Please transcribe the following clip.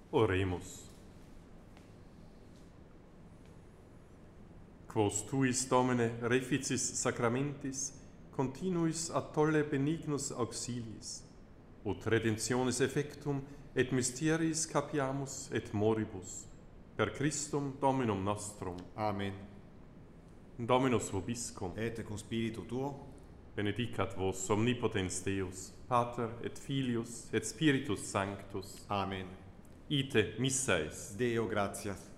Oremus. Quos tuis, Domine, reficis sacramentis, continuis ad tolle benignus auxiliis, ut redemptionis effectum et mysteriis capiamus et moribus, per Christum Dominum nostrum. Amen. Dominus vobiscum, Et cum spiritu tuo, benedicat vos omnipotens Deus, Pater et Filius et Spiritus Sanctus. Amen. Ite missa est. Deo gratias.